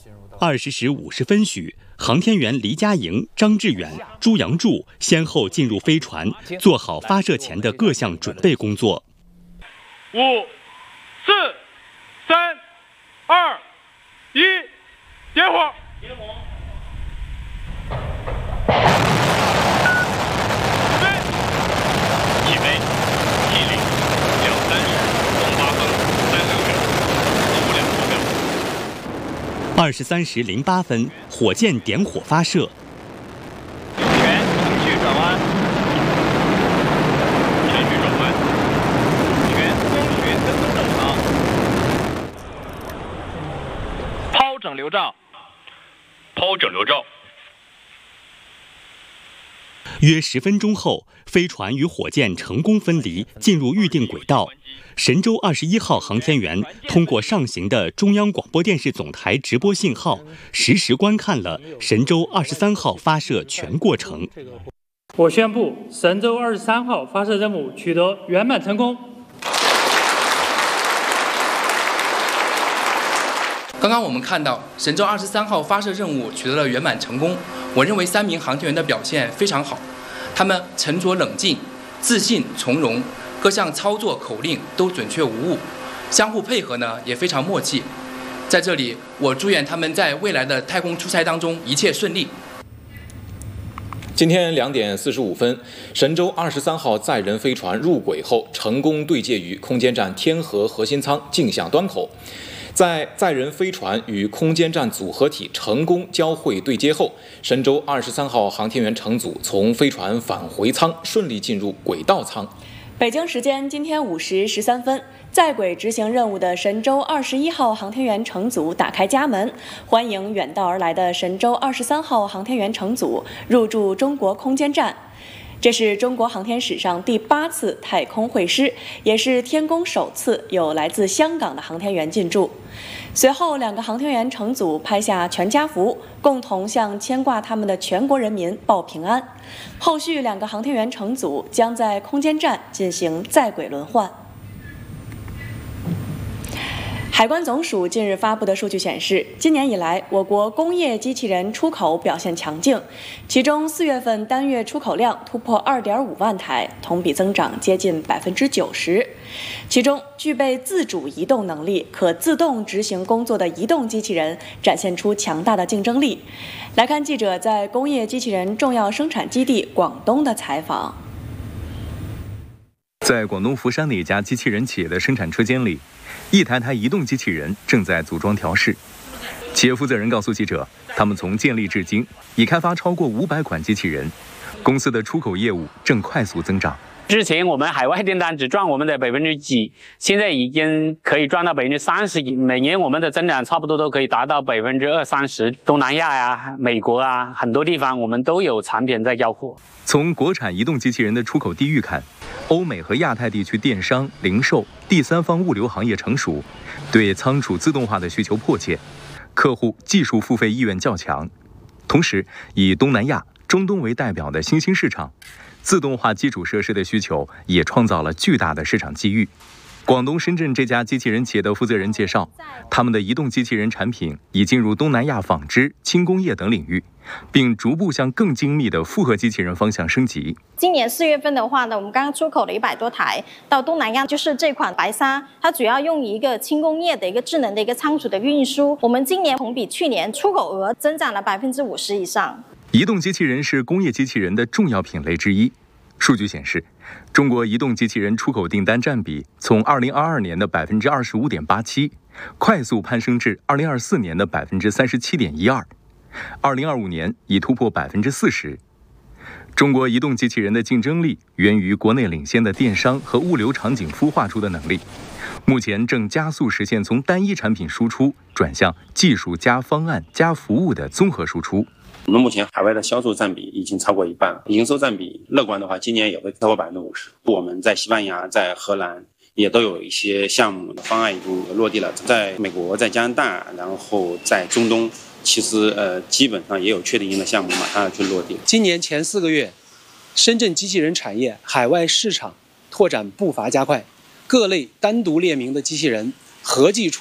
20时50分许，航天员黎佳莹、张志远、朱杨柱先后进入飞船，做好发射前的各项准备工作。 5、4、3、2、1，点火！ 起飞，T0，230，东8分36秒，45秒。 23时08分，火箭点火发射。 全程序转弯，全光学跟踪正常。抛整流罩， 约10分钟后，飞船与火箭成功分离，进入预定轨道。神舟21号航天员通过上行的中央广播电视总台直播信号，实时观看了神舟23号发射全过程。 我宣布，神舟23号发射任务取得圆满成功。 刚刚我们看到神舟23号发射任务取得了圆满成功，我认为3名航天员的表现非常好，他们沉着冷静、自信从容，各项操作口令都准确无误，相互配合呢也非常默契。在这里，我祝愿他们在未来的太空出差当中一切顺利。 今天2点45分，神舟23号载人飞船入轨后，成功对接于空间站天河核心舱径向端口。在载人飞船与空间站组合体成功交会对接后，神舟23号航天员乘组从飞船返回舱顺利进入轨道舱。 北京时间今天5时13分，在轨执行任务的神舟21号航天员乘组打开家门，欢迎远道而来的神舟23号航天员乘组入驻中国空间站。这是中国航天史上第8次太空会师，也是天宫首次有来自香港的航天员进驻。随后，2个航天员乘组拍下全家福，共同向牵挂他们的全国人民报平安。后续2个航天员乘组将在空间站进行在轨轮换。海关总署近日发布的数据显示，今年以来，我国工业机器人出口表现强劲，其中4月份单月出口量突破2.5万台，同比增长接近90%。其中，具备自主移动能力、可自动执行工作的移动机器人展现出强大的竞争力。来看记者在工业机器人重要生产基地广东的采访。 在广东佛山的一家机器人企业的生产车间里，一台台移动机器人正在组装调试。企业负责人告诉记者，他们从建立至今已开发超过500款机器人，公司的出口业务正快速增长。 之前我们海外订单只赚我们的几%，现在已经可以赚到30%，每年我们的增长差不多都可以达到20-30%。东南亚呀、美国啊，很多地方我们都有产品在交货。 从国产移动机器人的出口地域看，欧美和亚太地区电商、零售、第三方物流行业成熟，对仓储自动化的需求迫切，客户技术付费意愿较强。同时，以东南亚、中东为代表的新兴市场，自动化基础设施的需求也创造了巨大的市场机遇。广东深圳这家机器人企业的负责人介绍，他们的移动机器人产品已进入东南亚纺织、轻工业等领域，并逐步向更精密的复合机器人方向升级。 今年4月份的话呢，我们刚刚出口了100多台到东南亚，就是这款白鲨，它主要用于一个轻工业的一个智能的一个仓储的运输。我们今年同比去年出口额增长了50%以上。 移动机器人是工业机器人的重要品类之一。数据显示，中国移动机器人出口订单占比从2022年的25.87%，快速攀升至2024年的37.12%，2025年已突破40%。中国移动机器人的竞争力源于国内领先的电商和物流场景孵化出的能力，目前正加速实现从单一产品输出转向技术加方案加服务的综合输出。 我们目前海外的销售占比已经超过1半，营收占比乐观的话，今年也会超过50%。我们在西班牙、在荷兰也都有一些项目的方案已经落地了，在美国、在加拿大，然后在中东，其实基本上也有确定性的项目马上要去落地。 今年前4个月，深圳机器人产业海外市场拓展步伐加快，各类单独列明的机器人合计出